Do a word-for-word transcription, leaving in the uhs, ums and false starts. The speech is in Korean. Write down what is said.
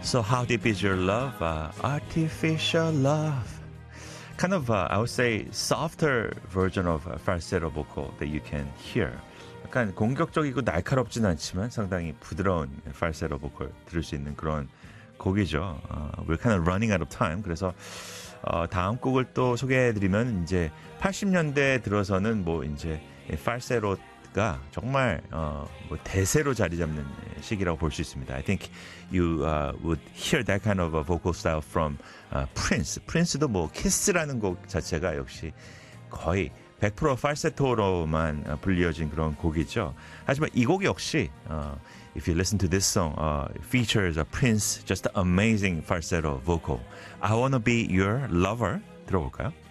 So how deep is your love? Uh, artificial love. Kind of, uh, I would say, softer version of a falsetto vocal that you can hear. 약간 공격적이고 날카롭진 않지만 상당히 부드러운 falsetto vocal 들을 수 있는 그런 곡이죠. Uh, we're kind of running out of time. 그래서 어, 다음 곡을 또 소개해드리면 이제 팔십 년대 들어서는 뭐 이제 falsetto가 정말 어, 뭐 대세로 자리 잡는 시기라고 볼 수 있습니다. I think you uh, would hear that kind of a vocal style from uh, Prince. Prince도 뭐 키스라는 곡 자체가 역시 거의 백 퍼센트 falsetto로만 어, 불리어진 그런 곡이죠. 하지만 이 곡 역시 어, if you listen to this song, uh, it features a Prince, just amazing falsetto vocal. I wanna be your lover. 들어볼까요?